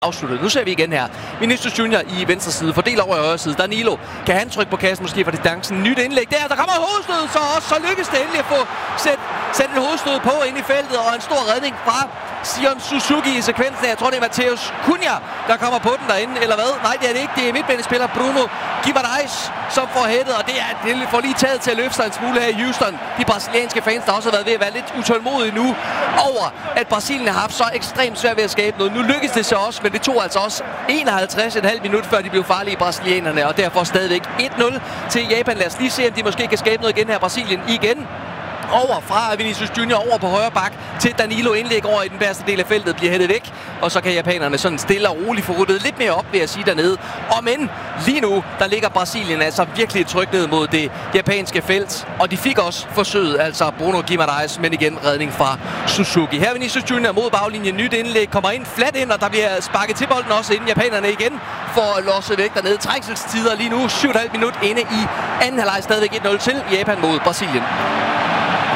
afsluttet. Nu ser vi igen her. Vinicius Junior i venstre side, fordeler over i højre side. Danilo, kan han trykke på kassen måske for distancen? Nyt indlæg der kommer hovedstød, så lykkes det endelig at få sat en hovedstød på ind i feltet, og en stor redning fra Sion Suzuki i sekvensen. Jeg tror, det er Matheus Cunha, der kommer på den derinde, eller hvad? Nej, det er det ikke. Det er midtbanespiller Bruno Guimarães, som får hættet, og det får lige taget til at løfte sig en smule her i Houston. De brasilianske fans, der også har været ved at være lidt utålmodige nu over, at Brasilien har haft så ekstremt svært ved at skabe noget. Nu lykkes det så også, men det tog altså også 51,5 minut, før de blev farlige brasilianerne, og derfor stadigvæk 1-0 til Japan. Lad os lige se, om de måske kan skabe noget igen her. Brasilien igen. Over fra Vinicius Junior over på højre bak til Danilo, indlæg over i den bedste del af feltet, bliver hættet væk, og så kan japanerne sådan stille og roligt få ryddet lidt mere op, ved at sige dernede. Og men lige nu, der ligger Brasilien altså virkelig trykt ned mod det japanske felt, og de fik også forsøget, altså Bruno Guimarães, men igen redning fra Suzuki. Her Vinicius Junior mod baglinjen, nyt indlæg, kommer ind flat ind, og der bliver sparket til bolden også, inden japanerne igen får losset væk dernede. Trækselstider lige nu, 7,5 minut inde i anden halvleg, stadigvæk 1-0 til Japan mod Brasilien.